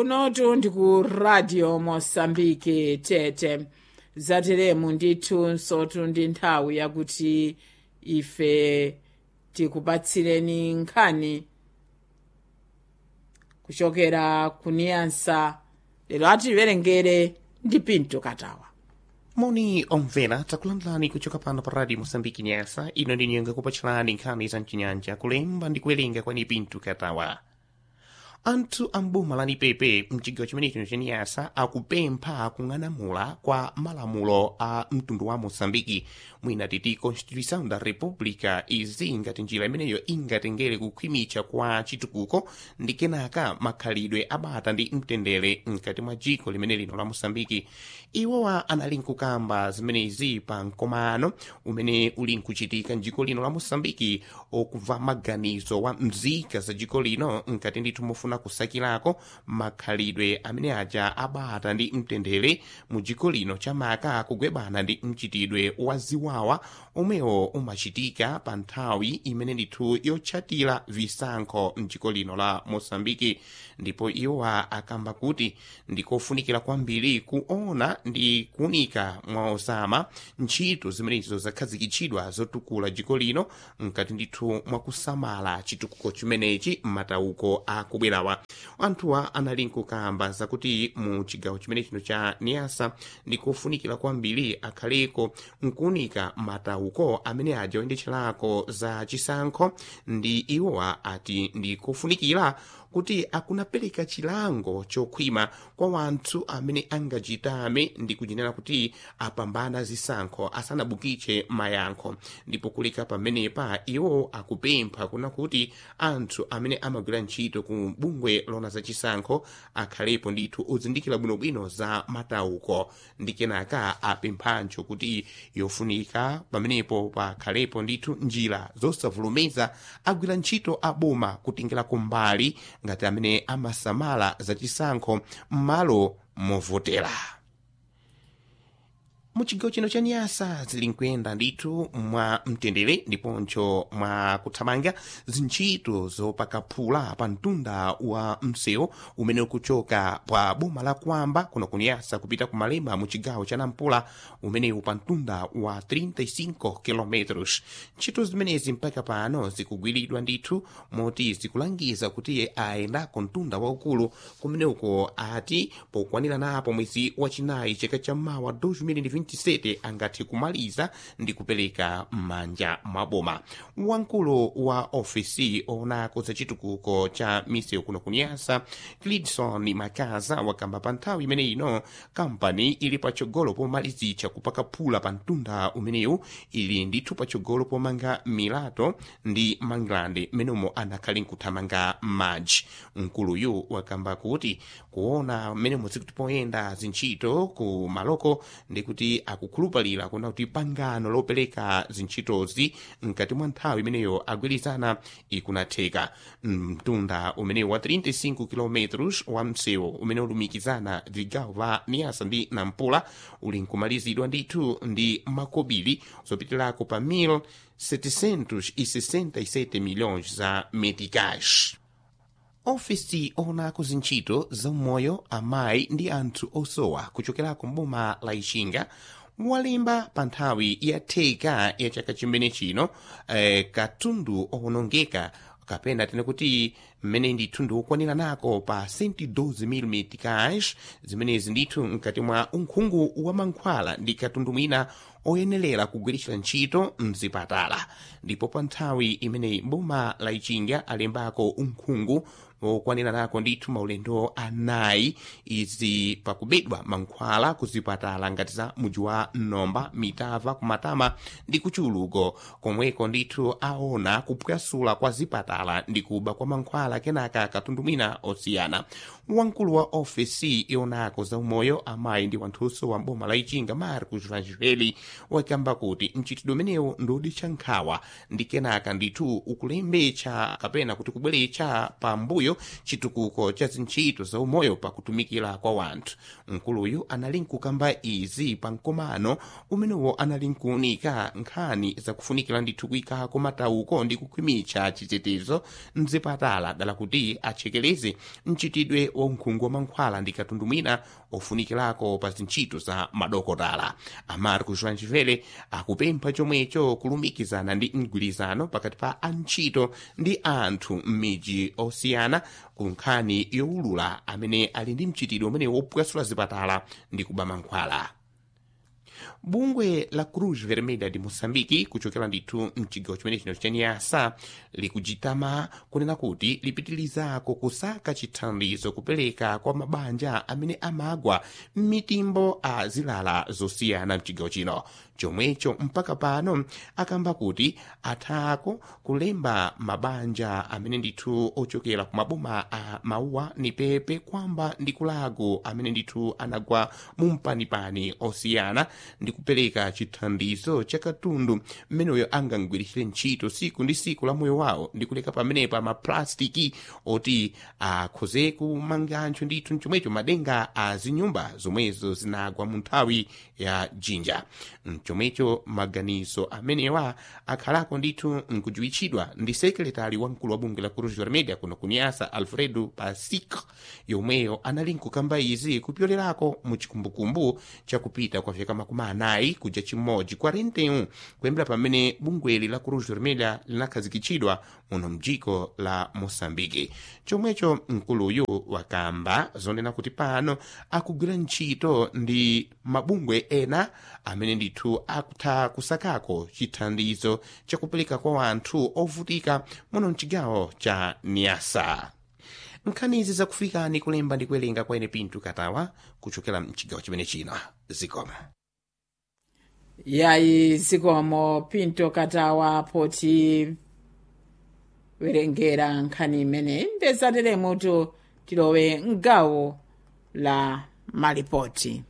kunotu ndi ku radio Mosambiki tete zateremu ndithu nsotu ndi nthawi yakuti ife tikupatsireni nkhani kuchokera kuniyasa lero ativerengere ndi Pinto Katawa. Moni omvera takulandirani kuchoka pano pa radio Mosambiki Nyasa. Ino ndi nyenga kupatsalani nkhani za mchinyanja kulemba ndi kuwerenga kwani Pinto Katawa. Anthu amboma lani pepe mchigawo chimenecho cha Nyasa akupempha kung'anamula kwa malamulo a mtundu wa Mosambiki mwina titi Constituição da República izi ngati njira imeneyo ingatengere kukhwimitsa kwa chitukuko ndi kenaka makhalidwe abata ndi mtendere mkati mwa dziko limene lino la Mosambiki. Iwowa anali nkukamba zimenezi pa mkomano umene uli nkuchitika mdziko lino la Mosambiki okumva maganizo wa mzika za dziko lino mkati ndithu mofuna kusakirako makhalidwe amene aja abata ndi mtendere mu dziko lino chamaka kugwebana ndi mchitidwe wa ziwawa omwewo umachitika pa nthawi imene ndithu yotchatira visankho mdziko lino la Mosambiki. Ndipo iwowa akamba kuti ndikofunikira kwambiri kuona ndi kuunika mwaosama ntchito zimenezo zakhazikitsidwa zotukula dziko lino mkati ndithu mwakusamala chitukuko chimenechi m'matauko akubwerawa. Anthuwa anali nkukamba zakuti mu chigawo chimene chino cha Nyasa ndikofunikira kwambiri akhaleko nkuunika matauko amene aja oyendetcherako za chisankho ndi iwowa ati ndikofunikira kuti akunapereka chilango chokhwima kwa wanthu amene angachitame ndi kujenera kuti apambana zisankho asanabukitse mayankho. Ndipo kuleka pamenepa iwo akupempha kuna kuti anthu amene amagwira ntchito ku bungwe lona za chisankho akhalepo ndithu ozindikira bwinobwino za matauko ndi kenaka apemphancho kuti yofunika pamenepo pakhalepo ndithu njira zosavulumeza agwira ntchito aboma kutengera kumbali ngati amene amasamala za chisankho m'malo movotera. Muchigawo chino cha Nyasa zili nkuyenda ndithu mwa mtendere ndiponso mwa kuthamanga zintchito zopakaphula pa mtunda wa msewu umene ukuchoka pa boma la Kwamba kuno ku Nyasa kupita ku Malemba mu chigawo cha Nampula umenewu pa mtunda wa 35 km. Ntchito zimenezi mpaka pano zikugwiridwa ndithu moti zikulangiza kuti ayendako mtunda waukulu kumeneko ati pokwanira napo mwezi wachinayi chaka cha mawa 2027 angathe kumaliza ndi kupereka m'manja mwa boma. Wamkulu wa ofisi onako za chitukuko cha misewu kuno ku Nyasa Clidson Makaza wakamba pa nthawi imene ino kampani ili patsogolo pomalizitsa kupakaphula pa mtunda umenewu ili ndithu patsogolo pomanga milato ndi manglande mmenemo anakhali nkuthamanga madzi. Mkuluyu wakamba kuti kuona mmenemo zikuti poyenda zintchito ku maloko ndi kuti akukhulupalira kuna kuti pangano lopereka zintchitozi mkati mwa nthawi imeneyo agwirizana ikunatheka. Mtunda umenewu wa 35 km wa msewu umene ulumikizana vigawo va Nyasa ndi Nampula uli nkumalizidwa ndithu ndi makobiri zopitirako pa 1.767 milhões za meticais. Ofisi onako zintchito za moyo amayi ndi anthu osowa kuchokerako mboma la Ixinga walemba pa nthawi yatheka ya chaka chimene chino katundu owonongeka kapena tene kuti mmene ndithu ndiwokwanira nako pa 112,000 meticais zimenezi ndithu mkati mwa unkhungu wa mankhwala ndi katundu mwina oyenelera kugwiritsa ntchito mzipatala. Ndipo pa nthawi imeneyi mboma la Ixinga alembako unkhungu okwanira nako ndithu maulendo anayi izi pakubedwa mankhwala kuzipatala ngati za muji wa Nomba, Mitava, Kumatama ndi kuchuluko komweko ndithu aona kupwasula kwa zipatala ndi kuba kwa mankhwala kenaka katundu mwina osiyana. Wamkulu wa ofisi yonako za umoyo amayi ndi wanthuso wa mboma la Ixinga Marcos Vangeli wakamba kuti mchitidwe umenewu ndoditcha nkhawa ndi kenaka ndithu ukulembetsa kapena kuti kubweretsa pambuyo chitukuko cha zintchito za umoyo pakutumikira kwa wanthu. Mkuluyu anali nkukamba izi pa mkomano umenewo anali nkuunika nkhani zakufunikira ndithu kuyikako matauko ndi kukhwimitsa chitetezo mzipatala adala kuti achekeleze mchitidwe wa unkhungu wa mankhwala ndi katundu mwina ofunikirako pa zintchito za madokotala. Amarcos Vanchivele akupempha chomwecho kulumikizana ndi mgwirizano pakati pa antchito ndi anthu m'midzi osiyana ku nkhani yowulula amene ali ndi mchitidwe umene wopwasula zipatala ndi kuba mankhwala. Bungwe la Cruz Vermelha de Moçambique kuchokera ndithu mchigawo chimene chino cha Niassa likuchitama kunena kuti lipitilizako kusaka chithandizo kupereka kwa mabanja amene amagwa m'mitimbo a zilala zosiyana mchigawo chino. Chomwecho mpaka pano akamba kuti athako kulemba mabanja amene ndithu ochokera ku maboma a Mauwa ni Pepe kwamba ndi kulago amene ndithu anagwa mu mpanipani osiyana ndi kupereka chithandizo cha katundu mmeneyo angangwirishire ntchito siku ndi siku la moyo wawo ndi kuleka pamenepa maplastiki oti akhoze kumangancho ndithu chomwecho madenga a zinyumba zomwezo zinagwa mu nthawi ya jinja. Chomwecho maganizo amenewa akhalako ndithu nkujuwitchidwa ndi sekretari wamkulu wa bungwe la Cruz Vermelha kuno ku Niassa Alfredo Pasic, yomweyo anali nkukamba izi kupyolerako mu chikumbukumbu chakupita kwa vyaka 40 kuja chimodzi 41 kuyambira pamene bungweli la Cruz Vermelha linakhazikitsidwa muno mdziko la Moçambique. Chomwecho mkuluyu wakamba zonena kuti pano akugwira ntchito ndi mabungwe ena amene ndithu akutha kusakako chithandizo chakupereka kwa anthu ovutika muno mchigawo cha Niassa. Nkhanizi zakufikani kulemba ndi kuwerenga kwa ine Pinto Katawa kuchokera mchigawo chimene chino. Zikomo. Yayi zikomo Pinto Katawa poti werengera nkhani imene ndezatele mutu tilowe mgawo la malipoti.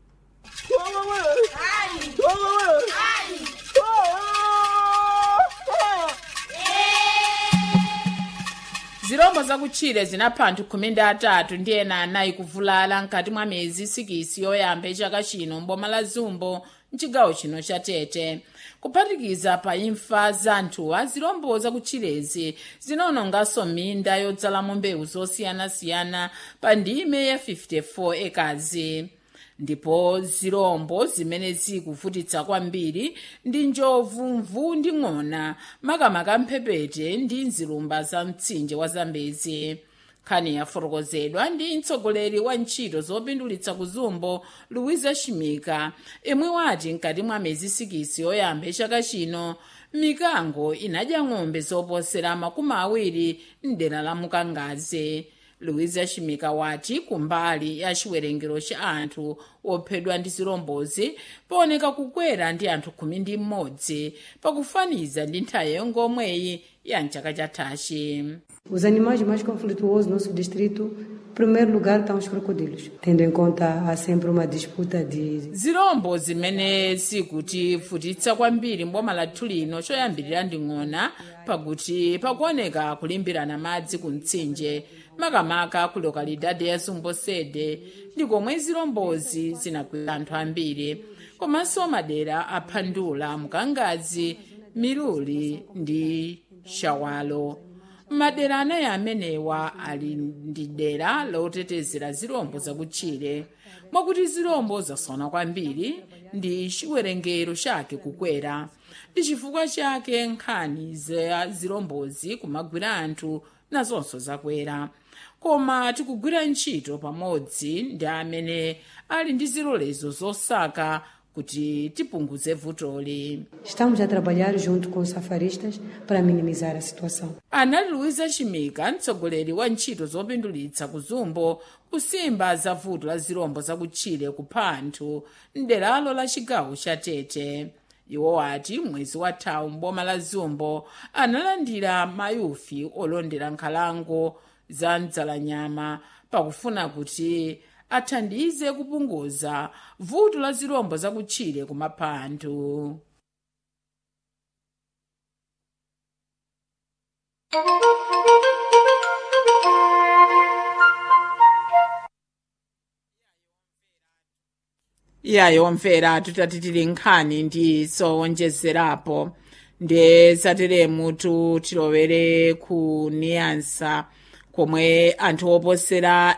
Zirombo zakutchire zinapha anthu 13 ndi ena anayi kuvulala mkati mwa miyezi 6 yoyamba chaka chino mboma la Zumbo mchigawo chino cha Tete. Kuphatikiza pa imfa za anthuwa, zirombo zakutchirezi zinawononganso minda yodzalamo mbewu zosiyanasiyana pa ndime ya 54 ekazi. Ndipo zirombo zimene zikuvutitsa kwambiri ndi njovu, mvu ndi ng'ona, makamaka mphepete ndi nzilumba za mtsinje wa Zambezi. Nkhani yafotokozedwa ndi mtsogoleri wa ntchito zopindulitsa ku Zumbo Luiza Shimika, imwe wati mkati mwa miyezi 6 yoyamba chaka chino mikango inadya ng'ombe zoposera 20 m'dera la Mukangaze. Luiza Shimika wati kumbali ya chiwerengero cha anthu ophedwa ndi zirombozi pooneka kukwera ndi anthu 11 pakufaniza ndi nthawi yongomweyi ya mchaka chathachi. Os animais mais conflituosos no nosso distrito, em primeiro lugar, estão os crocodilos. Tendo em conta, há sempre uma disputa de... Zirombo zimene zikutivutitsa kwambiri mboma lathu lino choyambirira ndi ng'ona, pakuti pakuoneka kulimbirana madzi ku mtsinje, makamaka ku lokalidade ya Zumbo Sede, ndi komwe zirombozi zinagwira anthu ambiri, komanso madera a Phandula, Mukangazi, Miluli ndi Shawalo. Madera anayi amenewa ali ndi dera lotetezera zirombo zakutchire, mwakuti zirombo zasona kwambiri ndi chiwerengero chake kukwera. Ndi chifukwa chake nkhani za zirombozi kumagwira anthu nazonso zakwera. Koma tikugwira ntchito pamodzi ndi amene ali ndi zilolezo zosaka kuti tipunguze vutoli. Estamos a trabalhar junto com os safaristas para minimizar a situação. Anali Luiza Shimika, mtsogoleri wa ntchito zopindulitsa ku Zumbo, kusimba za vuto la zirombo zakutchire kupha anthu m'deralo la chigawo cha Tete. Iwo wati mwezi wathawu mboma la Zumbo analandira mayufi olondera nkhalango za mdzalanyama pakufuna kuti athandize kupunguza vuto la zirombo zakutchire kumapha anthu. Iyayo omvera tutatitili nkhani ndi zowonjezerapo ndiye sateremu tilowere ku niyansa komwe anthu oposera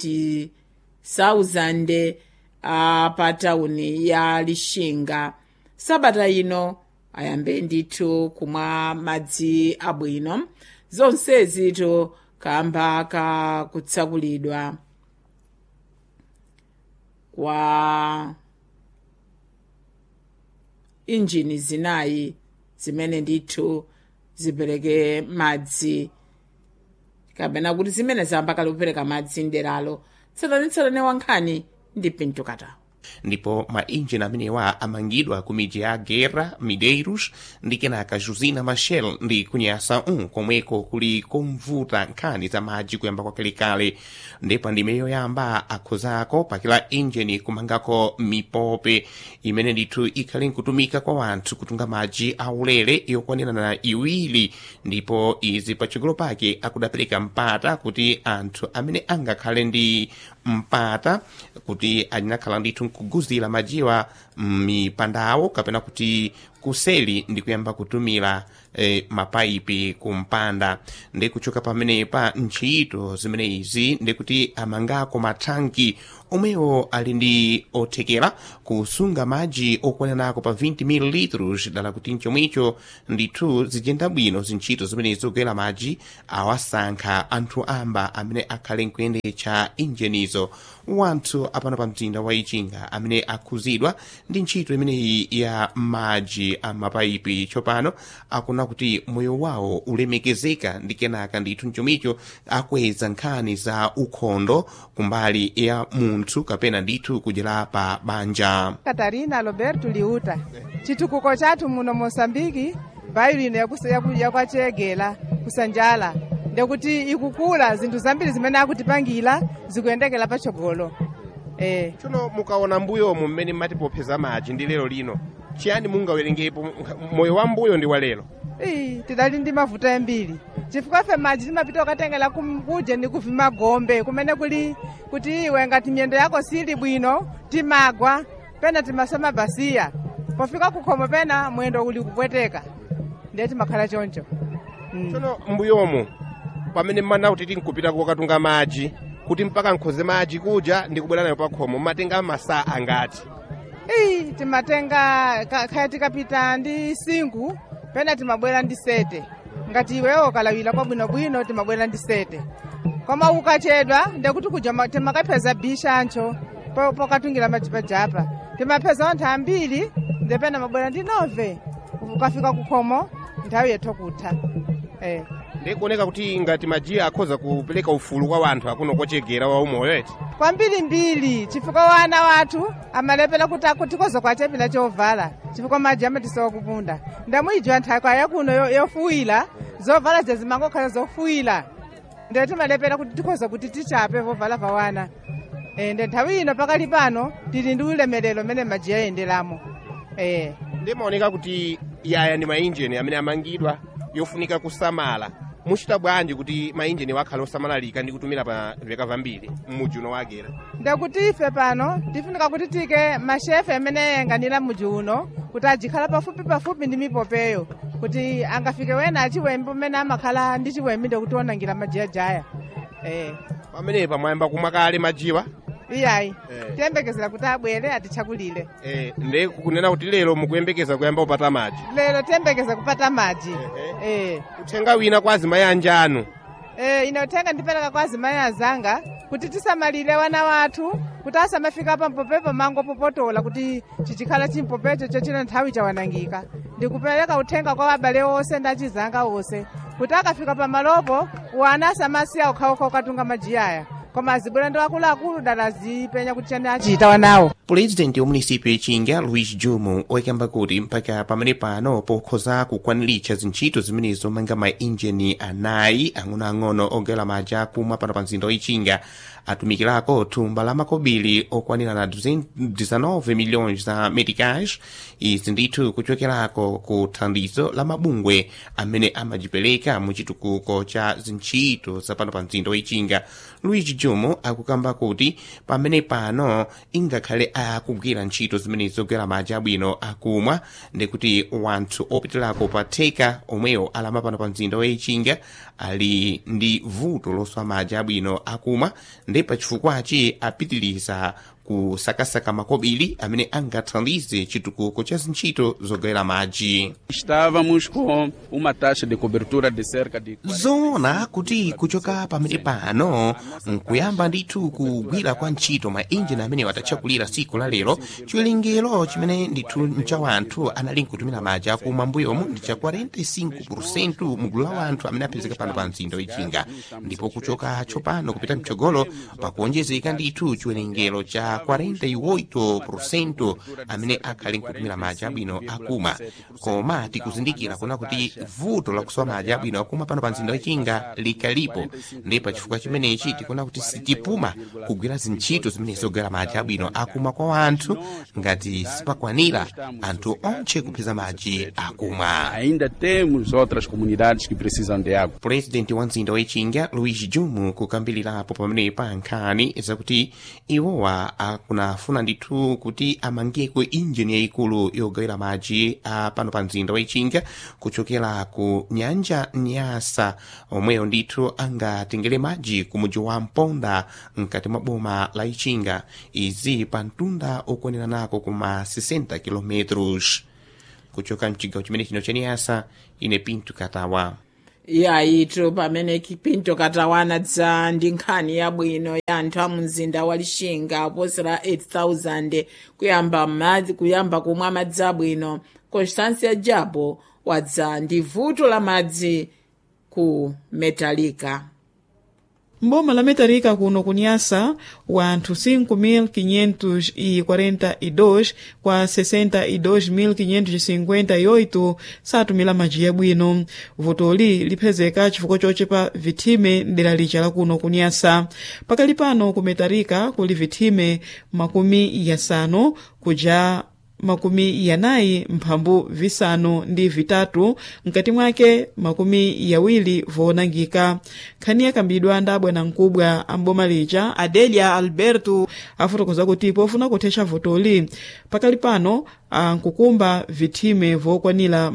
80,000 pa tawuni ya Lixinga sabata ino ayambe ndithu kumwa madzi abwino, zonsezi kamba kakutsakulidwa kwa injini zinayi zimene ndithu zipereke madzi, kapena kuti zimene zamba kale kupereka madzi nderalo. Tsatanetsatane wankhani ndi Pinto Katawa. Ndipo mainjini amenewa amangidwa ku midzi ya Guerra, Mideiros ndi kenaka Josina Machel ndi kunyasa komweko kuli kumvuta nkhani za madzi kuyamba kwakalekale, ndipo ndime yoyamba akhuzako pakila injini kumangako mipope imene ndithu ikhale nkutumika kwa wanthu kutunga madzi aulere yokwanirana iwiri, ndipo izi patsogolo pake akudapereka mpata kuti anthu amene angakhale ndi mpata kuti anyakhala ndithu kuguzira majiwa mipandawo kapena kuti kuseli ndi kuyamba kutumira mapaipi kumpanda. Ndi kuchoka pamenepa ntchito zimene izi ndi kuti amangako mathanki omwewo ali ndi othekera kusunga madzi okwanirako pa 20 ml dala kuti mchomwicho ndithu zijenda bwino zintchito zimene zogwera madzi awasankha anthu amba amene akhale nkuyendetsa injinizo. Wanthu apano pa mzinda wa Ichinga amene akhuzidwa ndi ntchito imeneyi ya madzi a mapaipi tsopano akuna kuti moyo wawo ulemekezeka ndi kenaka ndithu mchomicho akweza nkhani za ukhondo kumbali ya munthu kapena ndithu kudyera pa banja. Katarina Roberto Liuta, chitukuko chathu muno Mosambiki bairo ino yakwachegela kusanjala ndekuti ikukula zinthu zambiri zimene akutipangira zikuyendekera patsogolo. Tsono mukaona mbuyo mmene mmatipopeza madzi ndi lero lino chiyani mungawerengepo moyo wa mbuyo ndi wa lero? Tidali ndi mavuto ambiri chifukwa fe madzi timapita ukatengera kuje ndi kuvima gombe kumene kuli kuti iwe ngati miyendo yako sili bwino timagwa pena timasema basiya pofika kukhomo pena mwendo uli kupweteka ndiye timakhala choncho. Tsono mbuyomo pamene mmana kuti tinkupita kukatunga madzi kuti mpaka nkhoze madzi kuja ndi kubwera nayo pa khomo matenga masaa angati? Timatenga khaya tikapita ndi 5 pena timabwera ndi 7, ngati iwewo kalawira kwa bwinobwino timabwera ndi 7, koma ukachedwa ndekuti kuja timakapeza bisha ancho pokatungira madzi pajapa timapeza anthu ambiri ndepena mabwera ndi 9 ukafika kukhomo nthawi yethu kutha. Ndikuoneka kuti ngati madzi akhoza kupereka ufulu kwa wanthu akuno kochegera wa umoyo eti kwambirimbiri chifukwa wana wathu amalepera kuti koza kwachepera chovala chifukwa madzi amatisowa kupunda ndamuyijwa nthaka yakuno yofuwira zovala zazimangokhala zofuwira ndiye timalepera kuti tikoza kuti tichape vovala va wana. Nde nthawi ino pakali pano tili ndi ulemerero mene madzi ayenderamo. Ndimaoneka kuti yaya ndi mainjini amene amangidwa yofunika kusamala. Muchita bwanji kuti mainjini wakhale osamalalika ndi kutumira pa veka vambiri mmuji uno wagera? Ndekuti ife pano tifunika kuti tike mashefe amene yanganira mmuji uno kuti ajikhala pafupi ndi mipopeyo kuti angafike wena achiwembe umene amakhala ndi chiwembe ndekuti onangira madzi ajaya. Pamenepa mwayamba kumwa kale madziwa? Iyayi tiyembekezera kuti abwere atichakulire. Ndi kunena kuti lero mukuyembekeza kuyamba kupata madzi? Lero tiyembekeza kupata madzi. Uthenga wina kwa azimayi anjanu? Ine uthenga ndipereka kwa azimayi azanga kuti tisamalire wana wathu kuti asamafika pa mpopepo mango popotola kuti chichikhala chimpopecho chochina nthawi chawanangika. Ndikupereka uthenga kwa abale onse ndi achizanga onse kuti akafika pa malopo wana asamasiya ukhaokha ukatunga madzi aya koma azibwera ndi akuluakulu dala azipenya kuti chani achita wanawo. Pulezidenti wa munisipyo Ichinga Luis Jumu oyakamba kuti mpaka pamene pano pokhoza kukwaniritsa zintchito zimenezo manga mainjini anayi ang'onoang'ono ogwera madzi akumwa pano pa mzinda wa Ichinga atumikirako thumba la makobiri okwanirana 19 milhões za meticais. Izi ndithu kuchokerako ku thandizo la mabungwe amene amajipereka mu chitukuko cha zintchito zapano pa mzinda wa Ichinga. Luis Jumu akukamba kuti pamene pano ingakhale akugwira ntchito zimene zogwera madzi abwino akumwa ndikuti wanthu opitirako pa theka omwewo alama pano pa mzinda wa Ichinga ali ndi vuto loswa madzi abwino akumwa ndi pachifukwachi apitiriza kusakasaka makobiri amene angathandize chitukuko cha zintchito zogwera madzi. Estávamos com uma taxa de cobertura de cerca de zoona kuti kuchoka pamene pano nkuyamba ndithu kugwira kwa ntchito ma injini amene watatchakulira siku la lero chiwerengero chimene ndithu ncha wanthu anali nkutumira madzi akumwa mbuyomu ndi cha 45% mugulu la wanthu amene apezeka pano pa mzinda wa Ichinga, ndipo kuchoka tsopano kupita mtsogolo pakuonjezeka ndithu chiwerengero cha 48% amene akhali nkutumira madzi abwino akumwa. Koma tikuzindikira kuna kuti vuto lakuswa madzi abwino akumwa pano pa mzinda wa Ichinga likalipo, ndi pachifukwa chimenechi tikuna kuti sitipuma kugwira zintchito zimene zogwera madzi abwino akumwa kwa wanthu ngati sipakwanira anthu onche kupeza madzi akumwa. Ainda temos outras comunidades que precisam de água. Presidenti wa mzinda wa Ichinga Luigi Jumu kukambilirapo pamene pa nkhani zakuti iwowa akunafuna ndithu kuti amangeko injini yayikulu yogawira madzi pano pa mzinda wa Ichinga kuchokera ku nyanja Nyasa, omweyo ndithu angatengere madzi ku mudzi wa Mponda mkati mwa boma la Ichinga, izi pa mtunda okwanira nako kuma 60 km. Kuchoka mchigawo chimene chino cha Nyasa, ine Pinto Katawa. Yaito pamene Pinto Katawana dza ndi nkhani yabwino ya anthu a mzinda wa Lichinga aposera 8,000 kuyamba kumwa madzi abwino. Constância Jabo wadza ndi vuto la madzi ku Metalika. Mboma la Metalika kuno kunyasa wanthu 5.542 kwa 62.558 satumila madzi yabwino. Vutoli lipezeka chifukwa chochepa vithime mdera licha la kuno kunyasa. Pakali pano ku Metalika kuli vithime 50 kuja 45 mkati mwake 20 voonangika. Nkhani yakambidwa ndi abwanamkubwa amboma lija Adelia Alberto afotokoza kuti pofuna kuthetsa vutoli pakali pano nkukumba vithime vokwanira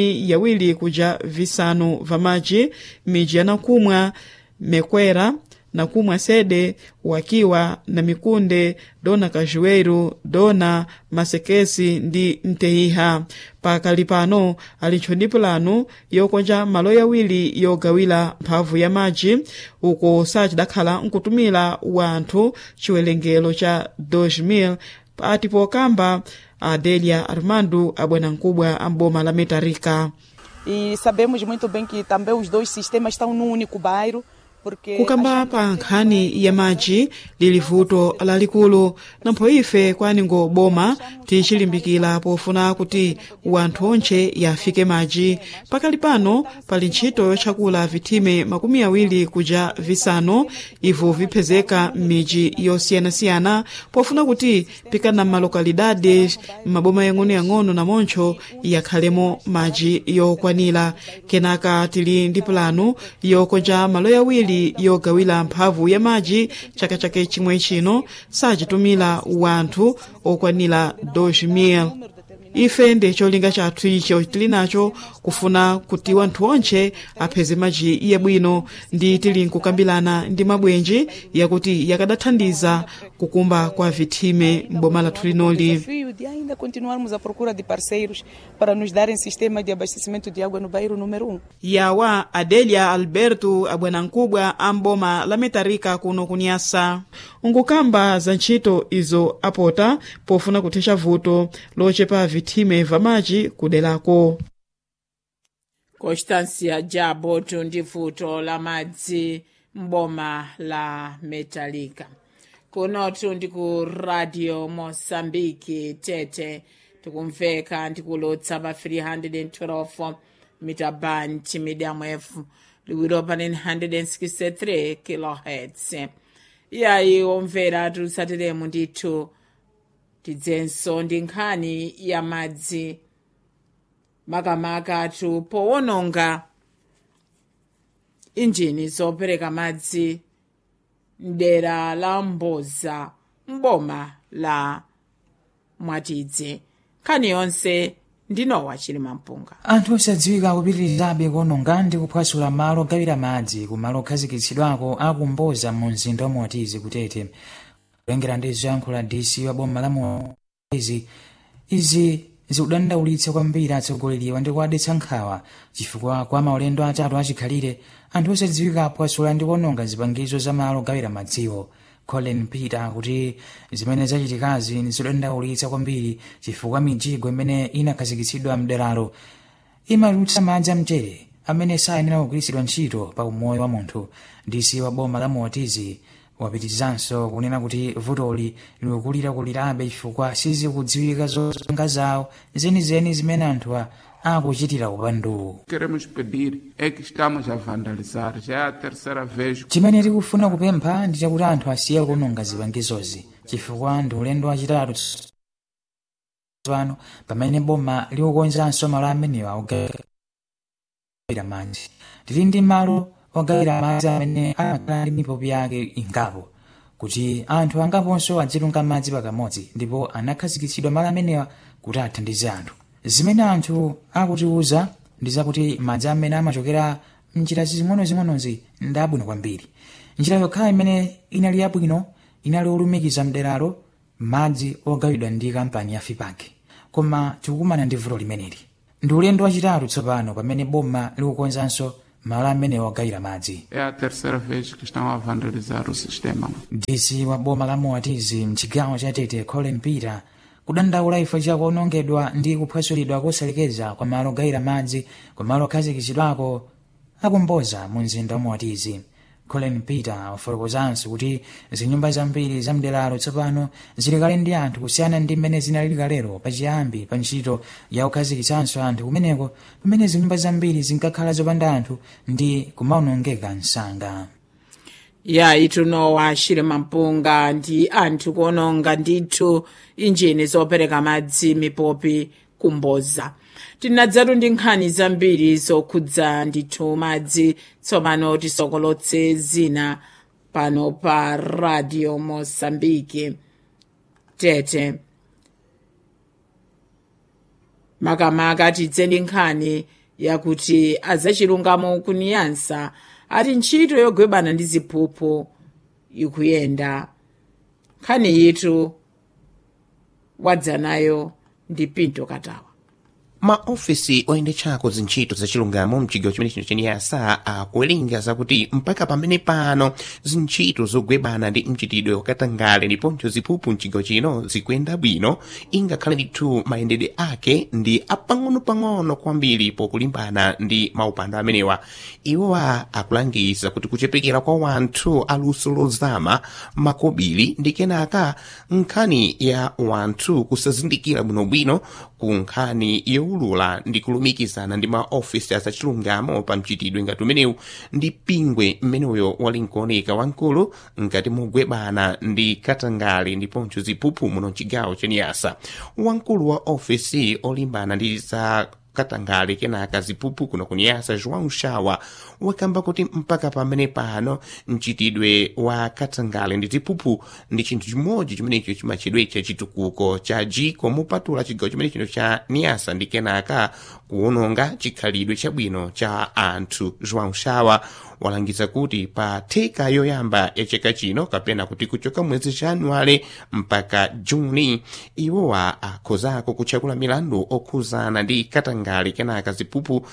20 kuja 5 vamadzi midzi yanakumwa Mekwera nakumwa Sede, Wakiwa na Mikunde, Dona Kajueiro, Dona Masekesi ndi Nteiha. Pakali pano alicho ndi plano yokonja malo yawiri yogawira mphamvu ya madzi uko sachidakhala nkutumira wanthu chiwerengero cha 2,000 pati pokamba Adelia Armando abwanamkubwa amboma la Metalika. E sabemos muito bem que também os dois sistemas estão num único bairro. Kukamba pa nkhani ya madzi lili vuto lalikulu, nampho ife kwaningo boma tichilimbikira pofuna kuti wanthu onche yafike madzi. Pakali pano pali ntchito yotchakula vithime 20 kuja 5 ivo vipezeka m'midzi yosiyanasiyana pofuna kuti pikana malokalidade maboma yang'ono na moncho yakhalemo madzi yokwanira. Kenaka tili ndi plano yokonja malo yawiri yogawira mphamvu ya madzi chaka chake chimwe chino sachitumira wanthu okwanira 2,000. Ife ndi cholinga chathu icho tili nacho kufuna kuti wanthu onche apeze madzi yabwino, ndi tili nkukambirana ndi mabwenji yakuti yakadathandiza kukumba kwa vithime mboma lathu linoli. Ainda continuarmos à procura de parceiros para nos darem sistema de abastecimento de água no bairro número 1. Yawa Adelia Alberto abwanamkubwa amboma la Metalika kuno kunyasa. Nkukamba za ntchito izo apota pofuna kuthetsa vuto lochepa vithime vamadzi kudelako. Constância Jabo ndi vuto la madzi mboma la Metalika. Kunotu ndi ku Radio Mosambiki Tete tikumveka ndikulotsa pa 312 mita band medium wave liwiro pa 963 kHz. Iyayi omvera tulusatiremu ndithu tidzenso ndi nkhani ya madzi makamaka atu powononga injini zopereka madzi mdera la Mboza mboma la mwatidze. Nkhani yonse ndinowa Chilima Mpunga. Anthu osadziwika kupitirizabe kuononga ndi kuphwasula malo ogawira madzi ku malo okhazikitsidwako akumboza mu mzinda wa Mwatizi kutete. Kulengera ndi zoyankhula DC wa boma la Mwatizi, izi zikudandaulitsa kwambiri atsogoleri ndi kuwadetsa nkhawa chifukwa kwa maulendo atatu achikhalire anthu osadziwika aphwasula ndi kuononga zipangizo za malo ogawira madziwo. Colin Peter kuti zimene zachitikazi zikudandaulitsa kwambiri chifukwa mijigo imene inakhazikitsidwa mderalo imatulutsa madzi amchere amene sayenera kugwiritsidwa ntchito pa umoyo wa munthu. DC wa boma la Mwatizi wapitizanso kunena kuti vutoli likukulirabe chifukwa sizikudziwika zolinga zawo zenizeni zimene anthu akuchitira upandu. Queremos pedir é que estamos a vandalizar, já é a terceira vez. Chimene tikufuna kupempha ndi chakuti anthu asiye kuononga zipangizozi chifukwa ndi ulendo wachitatu tsopano pamene boma likukonzanso malo amenewa ogawira madzi. Tili ndi malo ogawira madzi amene amakhala ndi mipopi yake ingapo kuti anthu angaponso adzitunga madzi pakamodzi, ndipo anakhazikitsidwa malo amenewa kuti athandize anthu. Zimene anthu akutiuza ndi zakuti madzi amene amachokera m'njira zing'onozing'onozi ndi abwino kwambiri. Njira yokha imene inali yabwino inali olumikiza mderalo madzi ogawidwa ndi kampani ya FIPAC, koma tikukumana ndi vuto limeneli. Ndi ulendo wachitatu tsopano pamene boma likukonzanso malo amene ogawira madzi. É a terceira vez que estão a vandalizar o sistema. DC wa boma la Mwatizi mchigawo cha Tete Colin Peter kudandaula ifo cha kuonongedwa ndi kuphwasulidwa kosalekeza kwa malo ogawira madzi kwa malo okhazikitsidwako akumboza mu mzinda wa Mwatizi. Colin Peter wafotokozanso kuti zinyumba zambiri za mderalo tsopano zili kale ndi anthu kusiyana ndi mmene zinalili kalero pachiyambi pa ntchito ya kukhazikitsanso anthu kumeneko, pamene zinyumba zambiri zinkakhala zopanda anthu ndi kumaonongeka msanga. Ya itunowa Chilima Mpunga ndi anthu kuononga ndithu injini zopereka madzi mipopi kumboza. Tinadzatu ndi nkhani zambiri zokhudza ndithu madzi tsopano tisokolotse zina pano pa Radio Mosambiki Tete. Makamaka tidze ndi nkhani yakuti azachilungamo kuniyansa ati ntchito yogwebana ndi ziphuphu ikuyenda. Nkhani yitu wadza nayo ndi Pinto Katawa. maofisi oyendetsako zintchito zachilungamo mchigawo chimene chino chaniyasa akuwerenga zakuti mpaka pamene pano zintchito zogwebana ndi mchitidwe wakatangale ndiponso ziphuphu mchigawo chino zikuyenda bwino, ingakhale ndithu mayendedwe ake ndi apang'ono-pang'ono kwambiri pokulimbana ndi maupando amenewa. Iwowa akulangiza kuti kuchepekera kwa wanthu aluso lozama makobiri ndi kenaka nkhani ya wanthu kusazindikira bwinobwino ku nkhani youlula ndi kulumikizana ndi maofisi azachilungamo pa mchitidwe ngati umenewu ndi pingwe mmeneyo wali nkuoneka wankulu ngati mogwebana ndi katangale ndiponso ziphuphu muno mchigawo chaniyasa. Wankulu wa ofisi olimbana ndi za katangale kenaka ziphuphu kuno kuniyasa João Shawa wakamba kuti mpaka pamene pano mchitidwe wa katangale ndi ziphuphu ndi chinthu chimodzi chimenecho chimachedwecha chitukuko cha jiko mupatula chigawo chimenechino cha niyasa ndi kenaka kuononga chikhalidwe chabwino cha anthu. João Shawa walangiza kuti pa theka yoyamba ya chaka chino kapena kuti kuchoka mwezi Januwale mpaka Juni iwowa akhozako kutchakula milandu okhuzana ndi katangale kenaka ziphuphu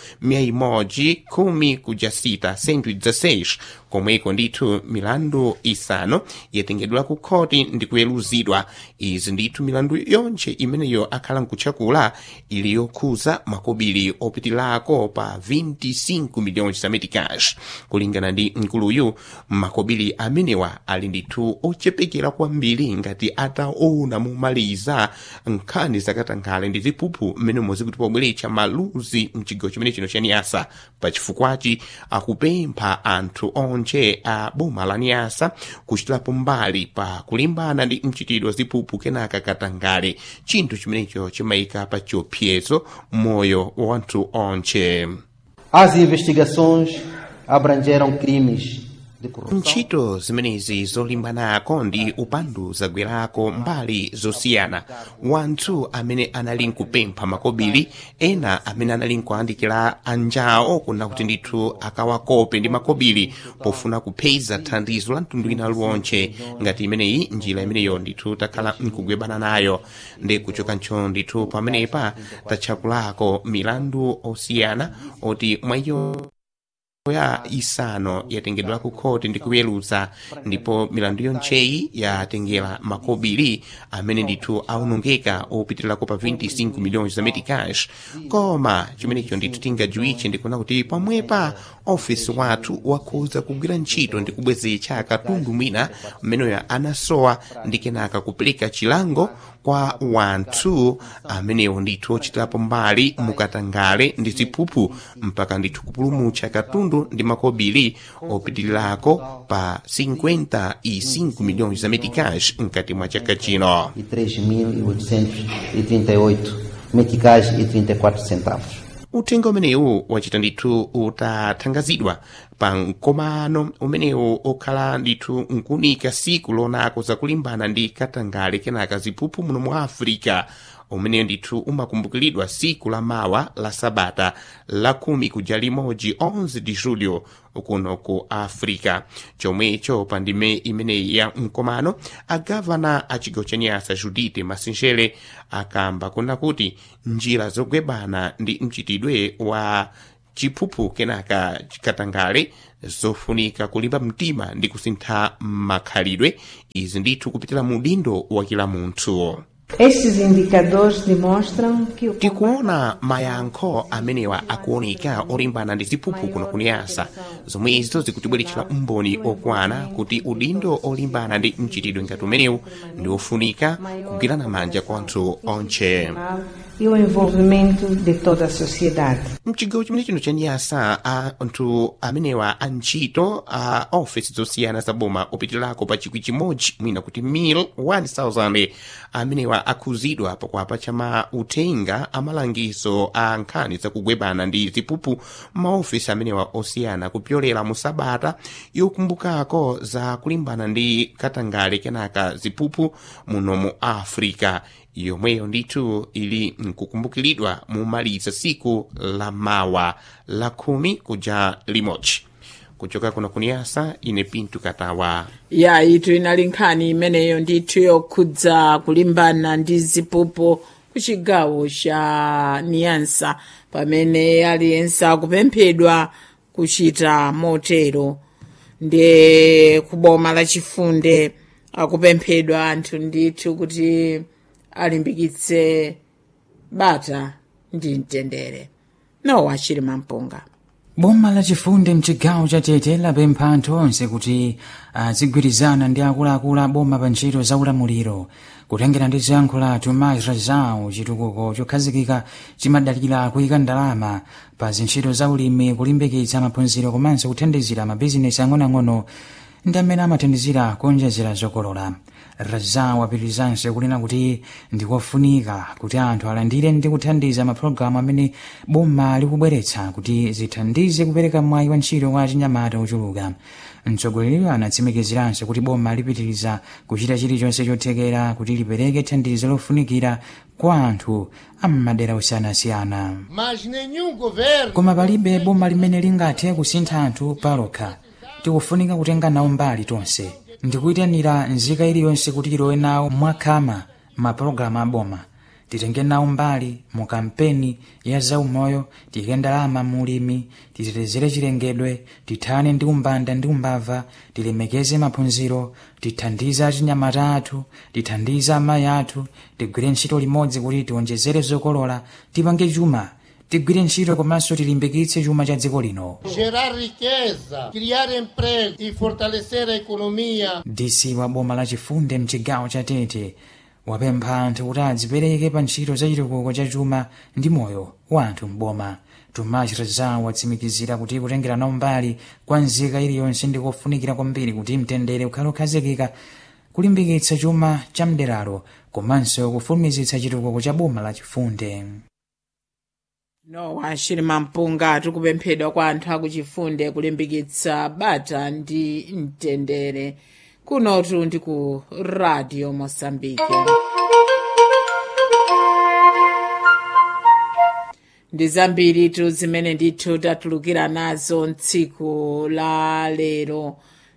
110 kuja 116 komweko ndithu milandu isanu yatengedwa ku khoti ndi kuyeluzidwa. Izi ndithu milandu yonse imeneyo akhala nkutchakula ili yokhuza makobiri opitilako pa 25 miliyoni zameticas. Kulingana ndi mkuluyu makobiri amenewa ali ndithu ochepekera kwambiri ngati ataona mumaliza nkhani zakatangale ndi ziphuphu mmene zikuti pobweretsa maluzi mchigawo chimene chino cha niyasa. Pachifukwachi akupempha anthu onse a boma la niyasa kuchitirapo mbali pa kulimbana ndi mchitidwe ziphuphu kenaka katangale, chinthu chimenecho chimayika pa chiopsezo moyo wa anthu onse. As investigações abrangeram crimes ntchito zimenezi zolimbanako ndi upandu zagwerako mbali zosiyana. Wanthu amene anali nkupempha makobiri, ena amene anali nkuyandikira anjawo kuna kuti ndithu akawakope ndi makobiri pofuna kupeza thandizo la mtundu wina liwonche ngati imeneyi njira imeneyo ndithu takhala nkugwebana nayo. Ndi kuchoka ncho ndithu pamenepa tatchakulako milandu osiyana oti mwayo ya isano yatengedwa ku khoti ndi kuweruza, ndipo milandu yoncheyi yatengera makobiri amene ndithu aonongeka opitirako pa 25 milhões za meticais. Koma chimenecho ndithu tingadziwitche ndikuona kuti pamwepa ofisi wathu wakhoza kugwira ntchito ndi kubwezeretsa katundu mwina mmeneyo anasowa ndi kenaka kupereka chilango kwa wanthu amenewo ndithu ochitirapo mbali mukatangale ndi ziphuphu mpaka ndithu kupulumutsa katundu ndi makobiri opitirirako pa 55 milhões za meticais mkati mwa chaka chino. 3.838 meticais e 34 centavos. Uthenga umenewu wachita ndithu utathangazidwa pa mkomano umenewu okhala ndithu nkunika siku lonako zakulimbana ndi katangale kenaka ziphuphu muno mu Africa, umene ndithu umakumbukiridwa siku la mawa la sabata la 10 kuja limodzi 11 de julho kuno ku Africa. Chomwecho pa ndime imeneyi ya mkomano agavana a chigawo cha Nyasa Judite Masinjele akamba kuna kuti njira zogwebana ndi mchitidwe wa chiphuphu kenaka katangale zofunika kulimba mtima ndi kusintha makhalidwe, izi ndithu kupitira mu udindo wa kila munthu. Estes indicadores demonstram que tikuona mayankho amenewa akuoneka olimbana ndi ziphuphu kuno kunyasa, zomwezo zikutibweretsera umboni okwana kuti udindo olimbana ndi mchitidwe ngati umenewu ndi ofunika kugwirana manja kwa anthu onche e o envolvimento de toda a sociedade. Mchigawo chimene chino cha Nyasa anthu amenewa antchito a ofisi zosiyana za boma opitirako pa chikwi chimodzi mwina kuti 1,000 amenewa akhuzidwa pakwapa chama uthenga amalangizo a nkhani zakugwebana ndi ziphuphu maofisi amenewa osiyana kupyolera mu sabata yokumbukako za kulimbana ndi katangale kenaka ziphuphu muno mu Africa, yomweyo ndithu ili nkukumbukiridwa mumaliza siku la mawa la 10 kuja limodzi. Kuchoka kuna kunyasa ine Pinto Katawa. Ya itu inali nkhani imeneyo ndithu yokhudza kulimbana ndi ziphuphu kuchigawo cha Nyasa, pamene aliyense akupemphedwa kuchita motero. Ndi kuboma la Chifunde akupemphedwa anthu ndithu kuti alimbikitse bata ndi mtendere. Nowa achiri mampunga. Boma la Chifunde mchigawo cha Tete lapempha anthu onse kuti azigwirizana ndi akuluakulu a boma pa ntchito za ulamuliro, kutengera ndi ziyankho la Tomás Razão. Chitukuko chokhazikika chimadalira kuyika ndalama pa zintchito za ulimi, kulimbikitsa maphunziro komanso kuthandizira mabizinesi ang'onoang'ono ndi amene amathandizira kuonjezera zokolola. Razão apitirizanso kunena kuti ndikofunika kuti anthu alandire ndi kuthandiza mapulogalamu amene boma likubweretsa kuti zithandize kupereka mwayi wa ntchito kwa achinyamata ochuluka. Mtsogoleri anatsimikiziranso kuti boma lipitiriza kuchita chilichonse chothekera kuti lipereke thandizo lofunikira kwa anthu am'madera osiyanasiyana. Koma palibe boma limene lingathe kusintha anthu palokha. Tikufunika kutenga nawo mbali tonse, ndikuyitanira nzika iliyonse kuti ilowe nawo mwakhama mapulogalamu aboma. Titenge nawo mbali mu kampeni ya zaumoyo, tiyike ndalama mu ulimi, titetezere chilengedwe, tithane ndi umbanda ndi umbava, tilemekeze maphunziro, tithandize achinyamata athu, tithandize amayi athu, tigwire ntchito limodzi kuti tionjezere zokolola, tipange chuma, tigwire ntchito komanso tilimbikitse chuma cha dziko lino. Gerar riqueza, criar emprego e fortalecer a economia. DC wa boma la Chifunde mchigawo cha Tete wapempha anthu kuti adzipereke pa ntchito za chitukuko cha chuma ndi moyo wa anthu m'boma. Tomás Razão watsimikizira kuti kutengera nawo mbali kwa nzika iliyonse ndi kofunikira kwambiri kuti mtendere ukhale okhazikika, kulimbikitsa chuma cha mderalo komanso kufulumizitsa chitukuko cha boma la Chifunde. nowa chilima mpunga tikupemphedwa kwa anthu akuchifunde kulimbikitsa bata ndi mtendere kunotu ndi ku radio Mosambike. Ndi zambiri zimene ndithu tatulukira nazo tsiku la lero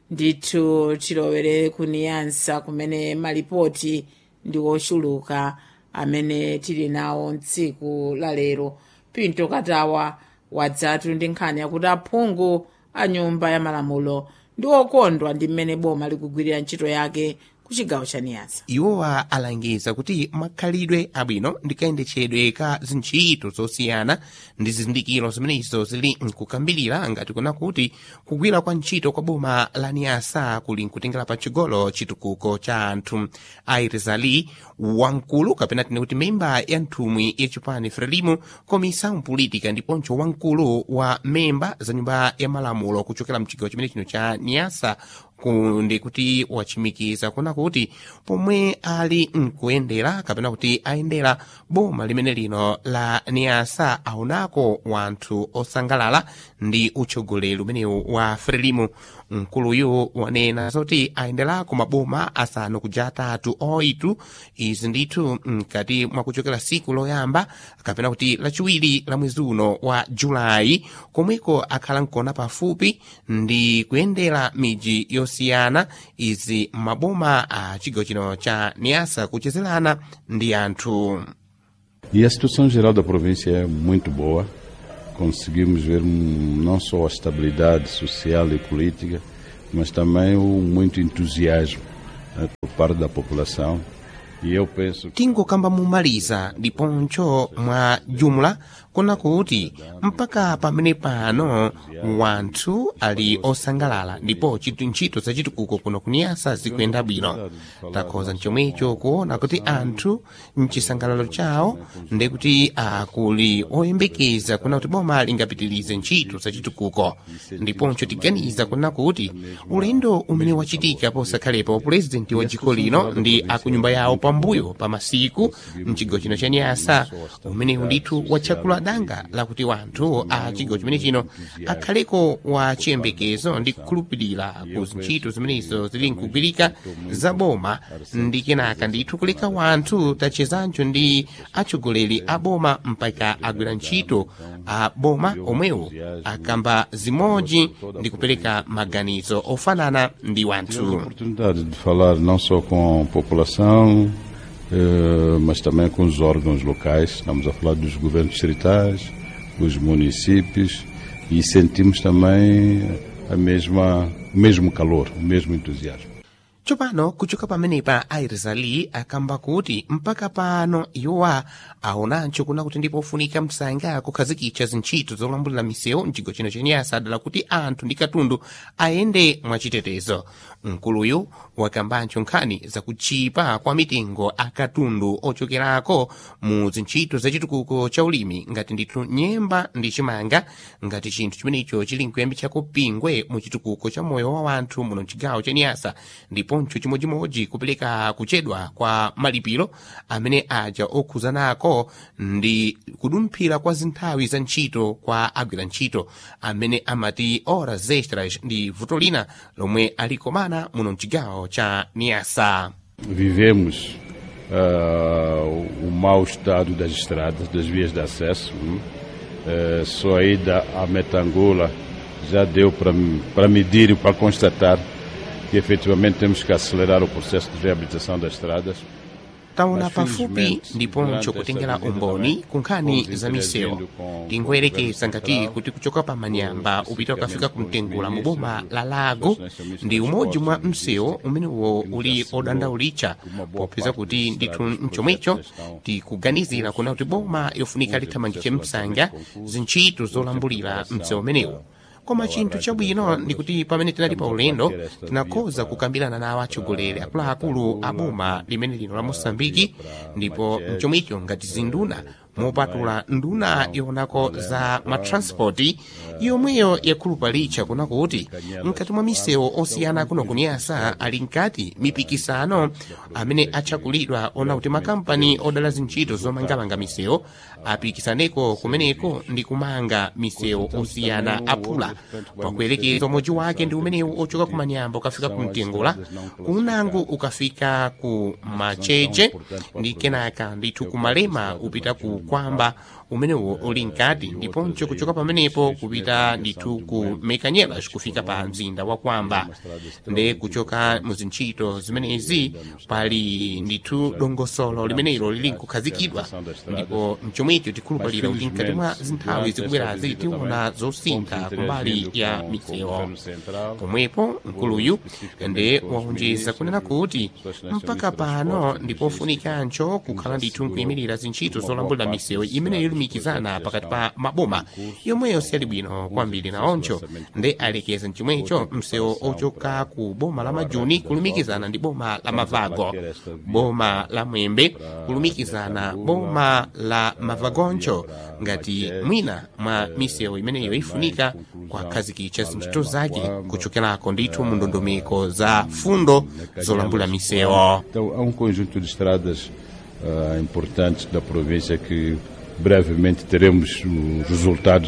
ndithu tilowere kuniyansa kumene malipoti ndi ochuluka amene tili nawo tsiku la lero. Pinto Katawa wadzatu ndi nkhani yakuti aphungu a nyumba ya malamulo ndi okondwa ndi mmene boma likugwirira ntchito yake ku chigawo cha Niasa. Iwowa alangiza kuti makhalidwe abwino ndi kayendetsedwe ka zintchito zosiyana ndi zizindikiro zimenezo zili nkukambirira ngati kuna kuti kugwira kwa ntchito kwa boma la Niasa kuli nkutengera pachigolo chitukuko cha anthu. Airizali wankulu kapena tine kuti memba ya nthumwi ya chipani Frelimo komisa politika ndiponso wankulu wa memba za nyumba ya malamulo kuchokera mchigawo chimene chino cha Niasa ndi kuti wachimikiza kuna kuti pomwe ali nkuyendera kapena kuti ayendera boma limene lino la Niasa aonako wanthu osangalala ndi utsogoleri umenewu wa Frelimo. Mkuluyu wanena zoti ayenderako maboma asanu kuja atatu oitu izi ndithu mkati mwakuchokera siku loyamba kapena kuti lachiwiri la mwezi uno wa Julayi komweko akhala nkona pafupi ndi kuyendera miji yosiyana izi maboma a chigawo chino cha Niasa kuchezelana ndi anthu. E a situação geral da província é muito boa. Conseguimos ver não só a estabilidade social e política, mas também muito entusiasmo por parte da população. E eu penso que tingokamba mumaliza ndiponso mwa jumla kuna kuti mpaka pamene pano wanthu ali osangalala ndipo ntchito za chitukuko kuno kuniyasa zikuyenda bwino. Takhoza chomwecho kuona kuti anthu mchisangalalo chawo ndi kuti akuli oyembekeza kuna kuti boma lingapitilize ntchito za chitukuko. Ndiponso tiganiza kuna kuti ulendo umene wachitika posakhalepa wa purezidenti wa dziko lino ndi akunyumba yawo pambuyo pa masiku mchigawo chino cha Niasa umene ndithu wachakula danga lakuti wanthu a chigawo chimene chino akhaleko wa chiyembekezo ndi kukhulupirira ku ntchito zimenezo zili nkugwirika za boma ndi kenaka ndithu kuleka wanthu tachezancho ndi atsogoleri a boma mpaka agwira ntchito a boma omwewo akamba zimodzi ndi kupereka maganizo ofanana ndi wanthu. Oportunidade de falar não só com a população, mas também com os órgãos locais. Estamos a falar dos governos distritais, os municípios, e sentimos também o mesmo calor, o mesmo entusiasmo. Tsopano kuchoka pamenepa Airizali akamba kuti mpaka pano iwowa aonancho kuna kuti ndipo ofunika msanga kukhazikitsa zintchito zolambulira misewu mchigawo chino cha Niasa adala kuti anthu ndi katundu ayende mwachitetezo. Mkuluyu wakambancho nkhani zakuchipa kwa mitengo akatundu ochokerako mu zintchito za chitukuko cha ulimi ngati ndithu nyemba ndi chimanga ngati chinthu chimenecho chili nkuyambitsako pingwe mu chitukuko cha moyo wa wanthu muno mchigawo cha Niasa ndiponso chimodzimodzi kupereka kuchedwa kwa malipiro amene aja okhuzanako ndi kudumphira kwa zinthawi za ntchito kwa agwira ntchito amene amati horas extras ndi vuto lina lomwe alikomana muno mchigawo cha Niasa. Vivemos o mau estado das estradas, das vias de acesso. Só a ida a Metangula já deu para medir e para constatar que efetivamente temos que acelerar o processo de reabilitação das estradas. Taona pafupi ndiponso kutengera umboni kunkhani za misewu tingoyerekeza ngati kuti kuchoka pa Manyamba upita ukafika kumtengula mu boma la Lago ndi umodzi mwa msewu umenewo uli odandaulitsa popeza kuti ndithu mchomwecho tikuganizira kuna kuti boma yofunika lithamangitse msanga zintchito zolambulira msewu umenewu. Koma chinthu chabwino ndi kuti pamene tinali pa ulendo tinakhoza kukambirana nawo atsogoleri akuluakulu a boma limene lino la Mosambiki ndipo mchomwecho ngati zinduna mopatula nduna yonako za matranspoti yomweyo yakhulupalitcha kuna kuti mkati mwa misewu osiyana kuno kunyasa ali nkati mipikisano amene atchakulidwa ona kuti makampani odala zintchito zomangamanga misewu apikisaneko kumeneko ndi kumanga misewu osiyana aphula pakuyerekeza umodzi wake ndi umenewu ochoka ku Manyamba ukafika ku Mtengola, kunango ukafika ku Macheche ndi kenaka ndithu ku Malema upita ku Kwamba umenewu uli nkati, ndiponso kuchoka pamenepo kupita ndithu ku Mekanyelas kufika pa mzinda wa Kwamba. Nde kuchoka muzintchito zimenezi pali ndithu dongosolo limenelo lili nkukhazikidwa, ndipo mchomwecho tikhulupalira kuti mkati mwa zinthawi zikubwerazi tiona zosintha kumbali ya misewu. Pomwepo mkuluyu nde waonjeza kunena kuti mpaka pano ndipofunikancho kukhala ndithu nkuyimirira zintchito zolambulira misewu imene ilumikizana pakati pa maboma yomweyo siyali bwino kwambiri naoncho. Nde alekeza mchomwecho msewu ochoka ku boma la Majuni kulumikizana ndi boma la Mavago, boma la Mwembe kulumikizana boma la Mavagoncho ngati mwina mwa misewu imeneyo ifunika kwa khazikitcha zintchito zake kuchokerako ndithu mu ndondomeko za fundo zolambula misewu. Então há conjunto de estradas importantes da província que brevemente teremos os resultados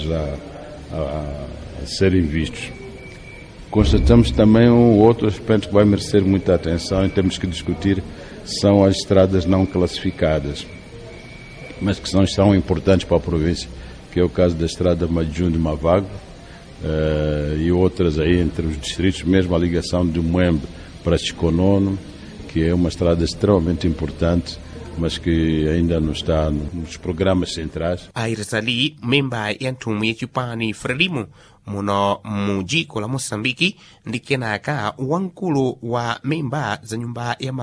a serem vistos. Constatamos também outro aspecto que vai merecer muita atenção e temos que discutir, são as estradas não classificadas, mas que são importantes para a província, que é o caso da estrada Majuni-Mavago e outras aí entre os distritos, mesmo a ligação de Mwembe para Chiconono, que é uma estrada extremamente importante, mas que ainda não está nos programas centrais. Airzali, memba ya nthumwi yachipani Frelimo muno mu dziko la Moçambique ndi kenaka wamkulu wa memba za nyumba ya